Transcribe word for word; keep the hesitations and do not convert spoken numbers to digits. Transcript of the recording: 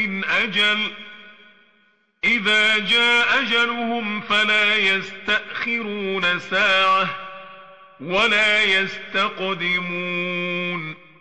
من أجل إذا جاء أجلهم فلا يستأخرون ساعة ولا يستقدمون